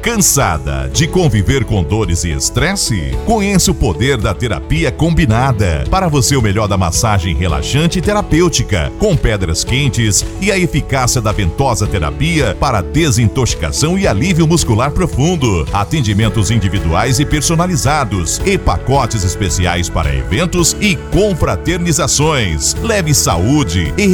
Cansada de conviver com dores e estresse? Conheça o poder da terapia combinada. Para você, o melhor da massagem relaxante e terapêutica, com pedras quentes e a eficácia da ventosa terapia para desintoxicação e alívio muscular profundo. Atendimentos individuais e personalizados e pacotes especiais para eventos e confraternizações. Leve saúde e